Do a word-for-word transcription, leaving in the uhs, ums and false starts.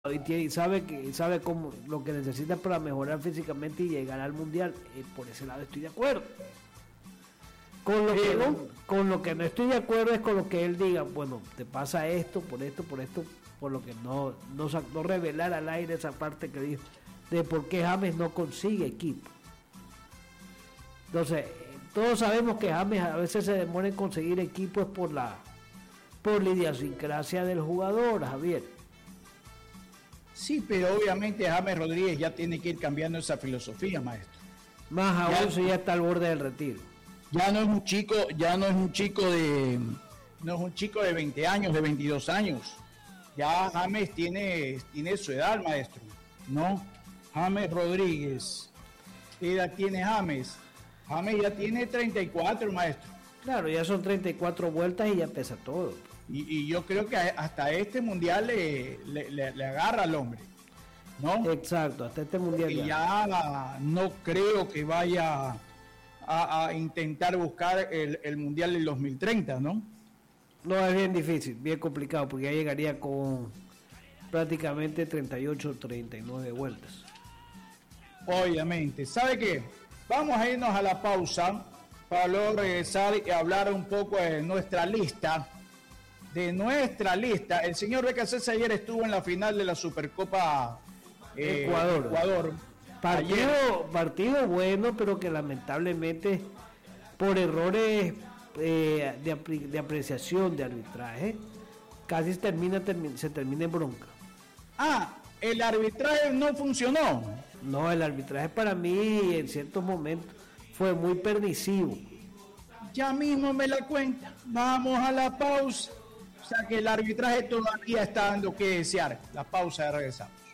y, tiene, y sabe que sabe cómo lo que necesita para mejorar físicamente y llegar al mundial. Eh, por ese lado estoy de acuerdo. Con lo, que no, con lo que no estoy de acuerdo es con lo que él diga, bueno, te pasa esto, por esto, por esto, por lo que no, no, no revelar al aire esa parte que dijo de por qué James no consigue equipo. Entonces, todos sabemos que James a veces se demora en conseguir equipos por la por la idiosincrasia del jugador, Javier. Sí, pero obviamente James Rodríguez ya tiene que ir cambiando esa filosofía, maestro. Más aún si ya está al borde del retiro. Ya no es un chico, ya no es un chico de no es un chico de veinte años, de veintidós años. Ya James tiene tiene su edad, maestro. ¿No? James Rodríguez. ¿Qué edad tiene James? James ya tiene treinta y cuatro, maestro. Claro, ya son treinta y cuatro vueltas y ya pesa todo. Y, y yo creo que hasta este mundial le, le, le, le agarra al hombre, ¿no? Exacto, hasta este mundial. Y ya, ya no creo que vaya a, a intentar buscar el, el mundial del dos mil treinta, ¿no? No, es bien difícil, bien complicado, porque ya llegaría con prácticamente treinta y ocho, treinta y nueve vueltas. Obviamente. ¿Sabe qué? Vamos a irnos a la pausa para luego regresar y hablar un poco de nuestra lista. De nuestra lista. El señor Becasés ayer estuvo en la final de la Supercopa eh, Ecuador. Ecuador. Partido, partido bueno, pero que lamentablemente por errores eh, de, de apreciación de arbitraje casi termina, termina, se termina en bronca. Ah, el arbitraje no funcionó. No, el arbitraje para mí en ciertos momentos fue muy permisivo. Ya mismo me la cuenta. Vamos a la pausa. O sea que el arbitraje todavía está dando que desear. La pausa, de regresamos.